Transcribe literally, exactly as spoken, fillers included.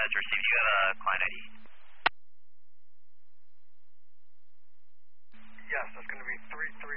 it's received. You have a client I D? Yes, that's going to be three three